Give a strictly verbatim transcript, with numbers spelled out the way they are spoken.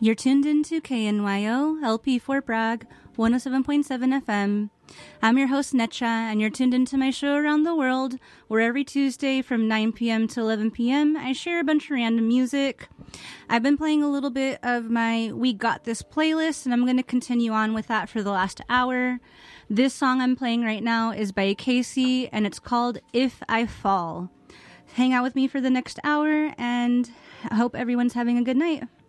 You're tuned into K N Y O, L P Fort Bragg, one oh seven point seven F M. I'm your host, Netcha, and you're tuned into my show Around the World, where every Tuesday from nine p.m. to eleven p.m. I share a bunch of random music. I've been playing a little bit of my We Got This playlist, and I'm going to continue on with that for the last hour. This song I'm playing right now is by Casey, and it's called If I Fall. Hang out with me for the next hour, and I hope everyone's having a good night.